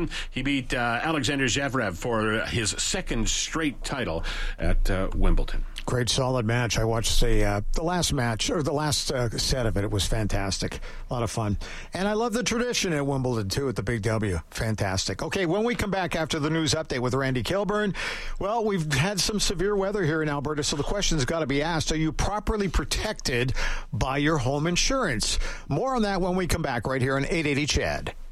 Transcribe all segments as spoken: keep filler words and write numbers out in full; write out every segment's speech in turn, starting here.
Wimbledon. He beat uh, Alexander Zverev for his second straight title at uh, Wimbledon. Great, solid match. I watched the uh, the last match, or the last uh, set of it. It was fantastic. A lot of fun. And I love the tradition at Wimbledon, too, at the Big W. Fantastic. Okay, when we come back after the news update with Randy Kilburn, well, we've had some severe weather here in Alberta, so the question's got to be asked, are you properly protected by your home insurance? More on that when we come back right here on eight eighty C H E D.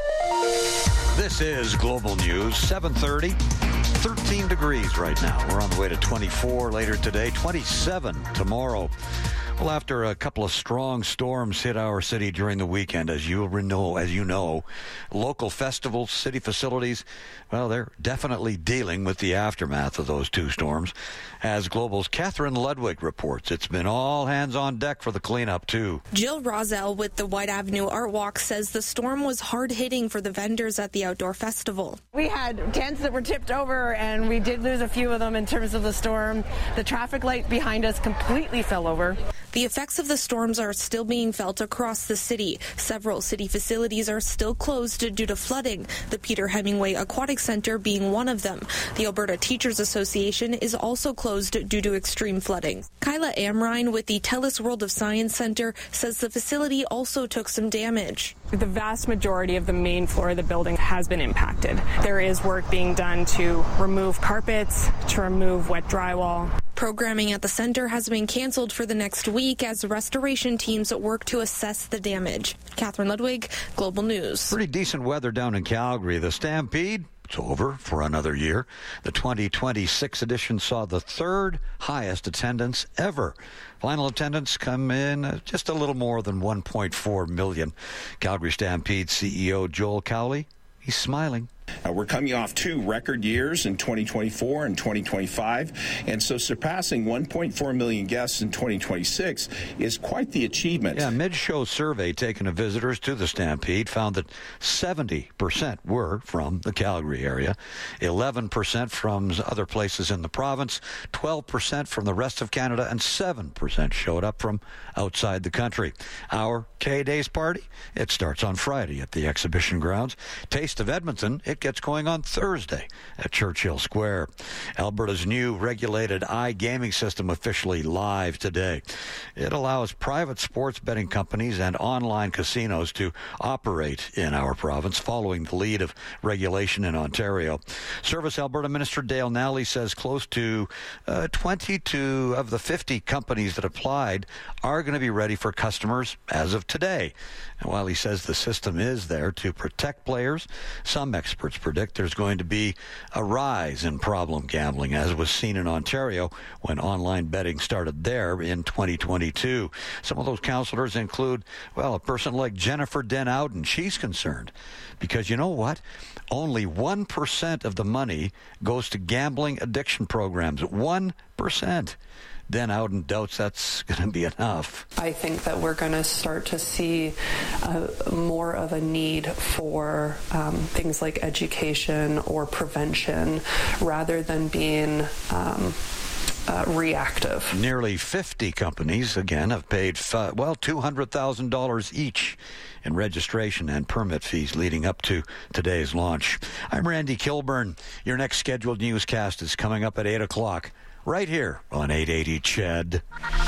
This is Global News, seven thirty, thirteen degrees right now. We're on the way to twenty-four later today, twenty-seven tomorrow. Well, after a couple of strong storms hit our city during the weekend, as you know, as you know, local festivals, city facilities, well, they're definitely dealing with the aftermath of those two storms. As Global's Catherine Ludwig reports, it's been all hands on deck for the cleanup, too. Jill Rosell with the White Avenue Art Walk says the storm was hard-hitting for the vendors at the outdoor festival. We had tents that were tipped over, and we did lose a few of them in terms of the storm. The traffic light behind us completely fell over. The effects of the storms are still being felt across the city. Several city facilities are still closed due to flooding, the Peter Hemingway Aquatic Center being one of them. The Alberta Teachers Association is also closed due to extreme flooding. Kyla Amrine with the TELUS World of Science Center says the facility also took some damage. The vast majority of the main floor of the building has been impacted. There is work being done to remove carpets, to remove wet drywall. Programming at the center has been canceled for the next week as restoration teams work to assess the damage. Catherine Ludwig, Global News. Pretty decent weather down in Calgary. The Stampede, it's over for another year. The twenty twenty-six edition saw the third highest attendance ever. Final attendance come in just a little more than one point four million. Calgary Stampede C E O Joel Cowley, he's smiling. Uh, we're coming off two record years in twenty twenty-four and twenty twenty-five, and so surpassing one point four million guests in twenty twenty-six is quite the achievement. Yeah, a mid-show survey taken of visitors to the Stampede found that seventy percent were from the Calgary area, eleven percent from other places in the province, twelve percent from the rest of Canada, and seven percent showed up from outside the country. Our K-Days party, it starts on Friday at the exhibition grounds. Taste of Edmonton, it gets going on Thursday at Churchill Square. Alberta's new regulated iGaming system officially live today. It allows private sports betting companies and online casinos to operate in our province, following the lead of regulation in Ontario. Service Alberta Minister Dale Nally says close to uh, twenty-two of the fifty companies that applied are going to be ready for customers as of today. And while he says the system is there to protect players, some experts predict there's going to be a rise in problem gambling, as was seen in Ontario when online betting started there in twenty twenty-two. Some of those counselors include, well, a person like Jennifer Den Ouden. She's concerned because, you know what? Only one percent of the money goes to gambling addiction programs. one percent. Den Ouden doubts that's going to be enough. I think that we're going to start to see uh, more of a need for um, things like education or prevention rather than being um, uh, reactive. Nearly fifty companies, again, have paid, uh, well, two hundred thousand dollars each in registration and permit fees leading up to today's launch. I'm Randy Kilburn. Your next scheduled newscast is coming up at eight o'clock. Right here on eight eighty C H E D.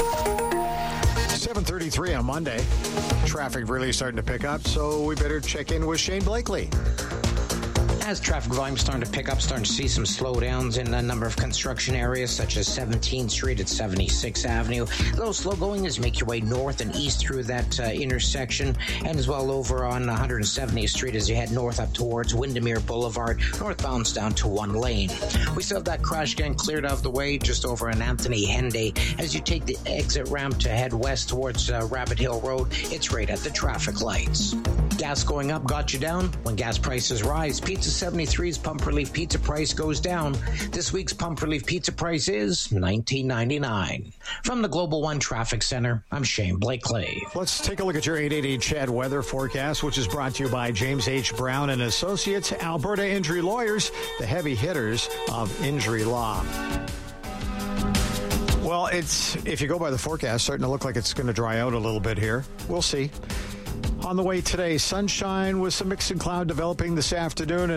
seven thirty-three on Monday. Traffic really starting to pick up, so we better check in with Shane Blakely. As traffic volume starting to pick up, starting to see some slowdowns in a number of construction areas, such as seventeenth Street at seventy-sixth Avenue. A little slow going as you make your way north and east through that uh, intersection, and as well over on one hundred seventieth Street as you head north up towards Windermere Boulevard, northbound's down to one lane. We still have that crash again cleared out of the way just over on Anthony Henday. As you take the exit ramp to head west towards uh, Rabbit Hill Road, it's right at the traffic lights. Gas going up got you down. When gas prices rise, Pizza seventy-three's Pump Relief Pizza price goes down. This week's Pump Relief Pizza price is nineteen ninety-nine. From the Global One Traffic Center, I'm Shane Blakely. Let's take a look at your eight eighty C H E D weather forecast, which is brought to you by James H. Brown and Associates, Alberta Injury Lawyers, the heavy hitters of injury law. Well, it's if you go by the forecast, starting to look like it's going to dry out a little bit here. We'll see. On the way today, sunshine with some mix and cloud developing this afternoon.